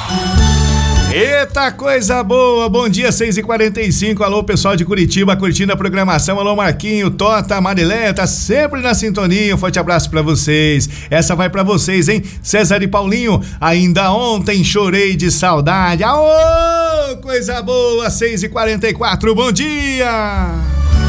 Eita, coisa boa! Bom dia, 6h45. Alô, pessoal de Curitiba, curtindo a programação. Alô, Marquinho, Tota, Marileia, tá sempre na sintonia. Um forte abraço pra vocês. Essa vai pra vocês, hein? César e Paulinho, ainda ontem chorei de saudade. Aô, coisa boa, 6h44. Bom dia!